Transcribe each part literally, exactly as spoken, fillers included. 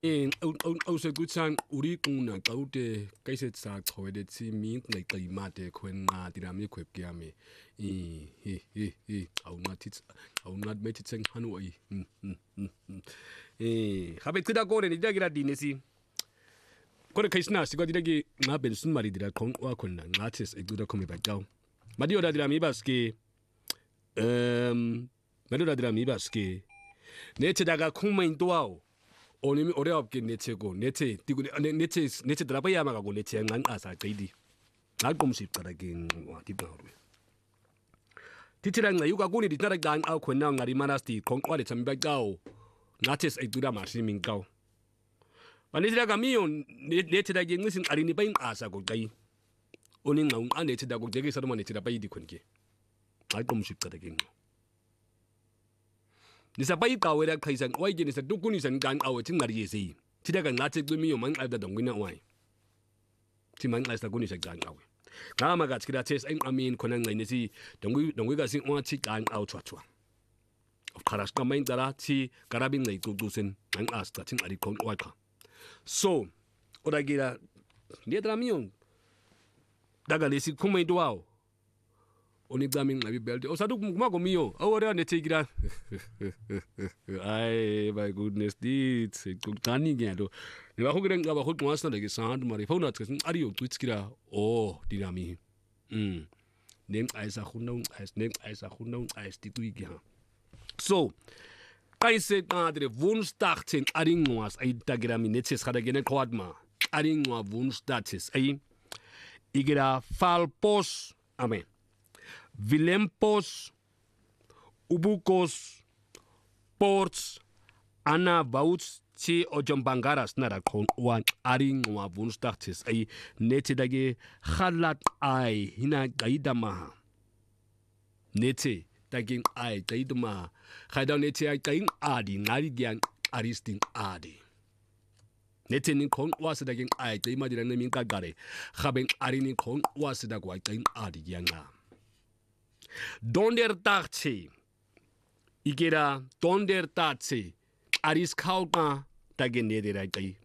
awusekuthang uriquna xa ude kayise sa chwede thi mi nqeqi mate khwenqa dirami khwebke yami i hi hi hi awunqathi awunqathi methi tsengxhanu ayi eh habe qida kone ni dira dini si kore kaisna sigwa dira ki ngabe sun mari dira khonqa khona ngathi eqida khomi bacaw madiyo da dirami baske um madiyo da dirami baske nethi daga khuma into wawo onimi ore opke netheko nethe nethe nethe drapa yama ka go nethe nqanqasa qidi aqomsi qara ke ngwatibaro tithira ngayuka kuni ditara qanqa khona ngari manasti khonqwa letha mibaqawo ngathi sayidura mashimi nqawo banithira kamiyo nethe da ke ncisi nqarini ba inqasa go qai oninqa unqanethe da go jekisa noma nethe da ba yidi khonke aqomsi qara ke ngqo nisabayi qawe la qhaisa nqwayike nisadukunisa nqanqawe thi ngari yesi thida ka ngathi cimiyo manqayda dongwina wayi thi manqayisa kunisa nqanqawe ngama ka thira thes enqamini khona ngcine si dongwi dongwi ka si wathi nqanqaw thwathwa of kharash qama inqara thi karabi ngci cucusen nqas cha thi ngari khonqwa qha so odagira ndietramiyo daga lesi khuma into wawo onicami nqabi belt osadu kumako miyo awore anethekira ay my goodness dit kuqani ngento niba khukire nqaba khoqwasa ndake santu mari phone athi ariyo cwitsikira oh dinami mm nenqayisa khuna unqayisa nenqayisa khuna unqayisa tituiki ha so kayise qadre woensdag ten aringwas ayitagira minethes khada gene qwadma aringwa woensdags ay igira falpos amen Vilempos, Ubukos, Ports, Anna Vouts, Chi Ojambangaras Nara Kon Wan Aring wa Woensdags ay nete dage Khalat ay hina gaidama nete daging ay gaidama khada nete ay gaing adi ngari gyang aristing adi nete nin kon was daging ay gaima dira nemin kagare khabeng arini kon was dagwa gaing adi gyanga Donderdagsche Igera Donderdagsche Aris Kauka Dagenederai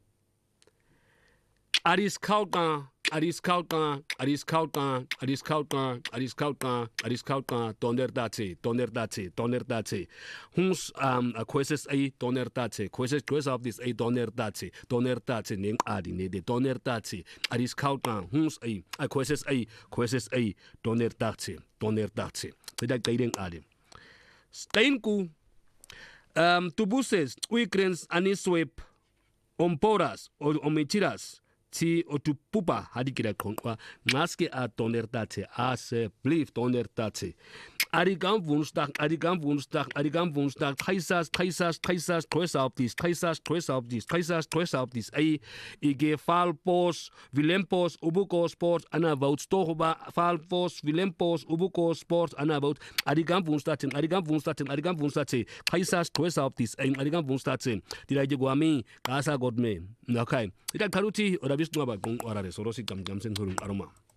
Aris Kauka Aris Kauka Aris Kauka Aris Kauka Aris Kauka Aris Kauka Donderdagsche Donderdagsche Donderdagsche Huns um a questions a Donderdagsche questions choice of this a Donderdagsche Donderdagsche ning adi ne de Donderdagsche Aris Kauka Huns a a questions a questions a Donderdagsche Donderdagsche Bida gaiding adi Steinku um tubuses uikrens aniswep omporas o omitiras Ti otupupa hadikira konwa ngaske a Donderdagsche ase blief Donderdagsche Arigam Woensdag Arigam Woensdag Arigam Woensdag Kaisas Kaisas Kaisas Choice of this Kaisas Choice of this Kaisas Choice of this ay ige Falpos Vilempos Ubukos Sports ana vote Stohoba Falpos Vilempos Ubukos Sports ana vote Arigam Woensdag Arigam Woensdag Arigam Woensdag Kaisas Choice of this ay Arigam Woensdag diraje gwami kasa godme okay ita karuti ora bisnwa ba gong ora re sorosi kam jamsen thurung aroma